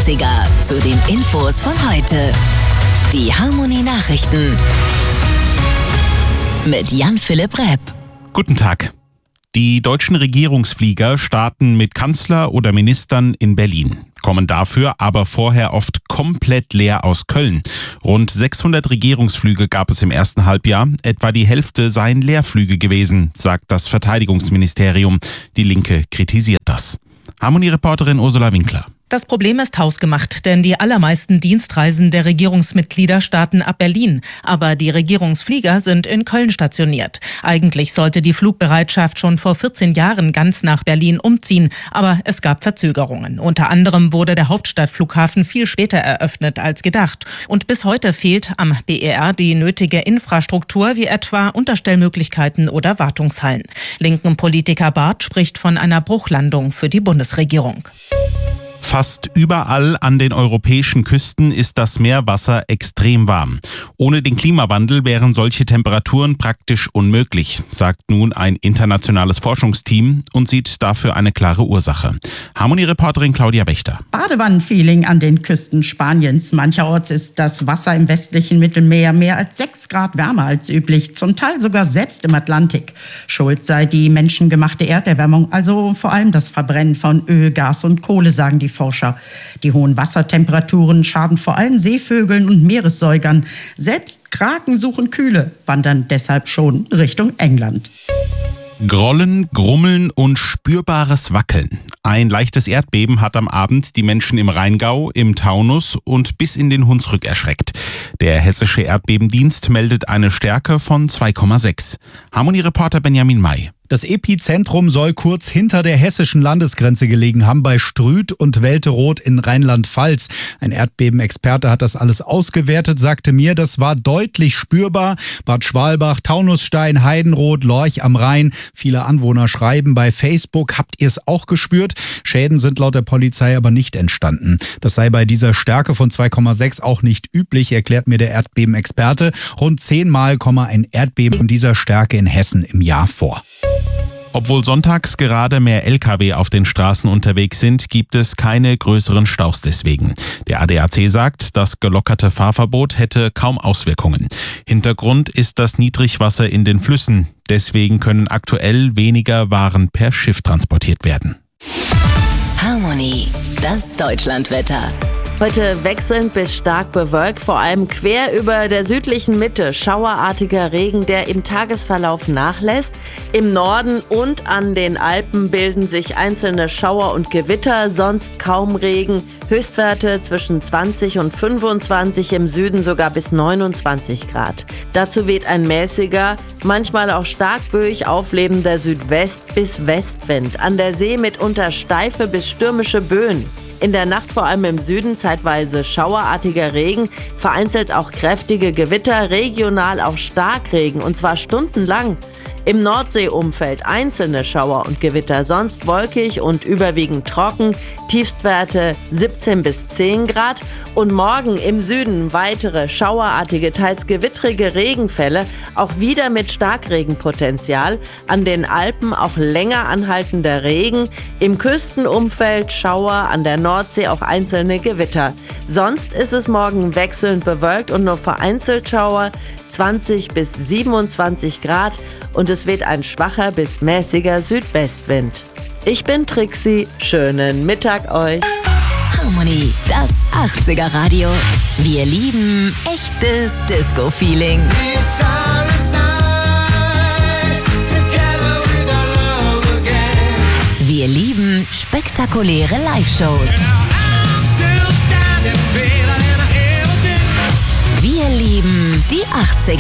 80er zu den Infos von heute. Die Harmony Nachrichten mit Jan-Philipp Repp. Guten Tag. Die deutschen Regierungsflieger starten mit Kanzler oder Ministern in Berlin, kommen dafür aber vorher oft komplett leer aus Köln. Rund 600 Regierungsflüge gab es im ersten Halbjahr, etwa die Hälfte seien Leerflüge gewesen, sagt das Verteidigungsministerium. Die Linke kritisiert das. Harmony-Reporterin Ursula Winkler. Das Problem ist hausgemacht, denn die allermeisten Dienstreisen der Regierungsmitglieder starten ab Berlin. Aber die Regierungsflieger sind in Köln stationiert. Eigentlich sollte die Flugbereitschaft schon vor 14 Jahren ganz nach Berlin umziehen. Aber es gab Verzögerungen. Unter anderem wurde der Hauptstadtflughafen viel später eröffnet als gedacht. Und bis heute fehlt am BER die nötige Infrastruktur, wie etwa Unterstellmöglichkeiten oder Wartungshallen. Linken Politiker Barth spricht von einer Bruchlandung für die Bundesregierung. Fast überall an den europäischen Küsten ist das Meerwasser extrem warm. Ohne den Klimawandel wären solche Temperaturen praktisch unmöglich, sagt nun ein internationales Forschungsteam und sieht dafür eine klare Ursache. Harmony-Reporterin Claudia Wächter. Badewannenfeeling an den Küsten Spaniens. Mancherorts ist das Wasser im westlichen Mittelmeer mehr als 6 Grad wärmer als üblich, zum Teil sogar selbst im Atlantik. Schuld sei die menschengemachte Erderwärmung, also vor allem das Verbrennen von Öl, Gas und Kohle, sagen die Forscher. Die hohen Wassertemperaturen schaden vor allem Seevögeln und Meeressäugern. Selbst Kraken suchen Kühle, wandern deshalb schon Richtung England. Grollen, Grummeln und spürbares Wackeln. Ein leichtes Erdbeben hat am Abend die Menschen im Rheingau, im Taunus und bis in den Hunsrück erschreckt. Der hessische Erdbebendienst meldet eine Stärke von 2,6. Harmony-Reporter Benjamin May. Das Epizentrum soll kurz hinter der hessischen Landesgrenze gelegen haben, bei Strüth und Welteroth in Rheinland-Pfalz. Ein Erdbebenexperte hat das alles ausgewertet, sagte mir, das war deutlich spürbar. Bad Schwalbach, Taunusstein, Heidenroth, Lorch am Rhein. Viele Anwohner schreiben bei Facebook, habt ihr es auch gespürt? Schäden sind laut der Polizei aber nicht entstanden. Das sei bei dieser Stärke von 2,6 auch nicht üblich, erklärt mir der Erdbebenexperte. Rund 10-mal komme ein Erdbeben von dieser Stärke in Hessen im Jahr vor. Obwohl sonntags gerade mehr Lkw auf den Straßen unterwegs sind, gibt es keine größeren Staus deswegen. Der ADAC sagt, das gelockerte Fahrverbot hätte kaum Auswirkungen. Hintergrund ist das Niedrigwasser in den Flüssen. Deswegen können aktuell weniger Waren per Schiff transportiert werden. Harmony, das Deutschlandwetter. Heute wechselnd bis stark bewölkt, vor allem quer über der südlichen Mitte schauerartiger Regen, der im Tagesverlauf nachlässt. Im Norden und an den Alpen bilden sich einzelne Schauer und Gewitter, sonst kaum Regen. Höchstwerte zwischen 20 und 25, im Süden sogar bis 29 Grad. Dazu weht ein mäßiger, manchmal auch stark böig auflebender Südwest- bis Westwind. An der See mitunter steife bis stürmische Böen. In der Nacht vor allem im Süden zeitweise schauerartiger Regen, vereinzelt auch kräftige Gewitter, regional auch Starkregen und zwar stundenlang. Im Nordseeumfeld einzelne Schauer und Gewitter, sonst wolkig und überwiegend trocken, Tiefstwerte 17 bis 10 Grad und morgen im Süden weitere schauerartige, teils gewittrige Regenfälle, auch wieder mit Starkregenpotenzial, an den Alpen auch länger anhaltender Regen, im Küstenumfeld Schauer, an der Nordsee auch einzelne Gewitter. Sonst ist es morgen wechselnd bewölkt und nur vereinzelt Schauer, 20 bis 27 Grad und es weht ein schwacher bis mäßiger Südwestwind. Ich bin Trixie, schönen Mittag euch. Harmony, das 80er Radio. Wir lieben echtes Disco-Feeling. Wir lieben spektakuläre Live-Shows.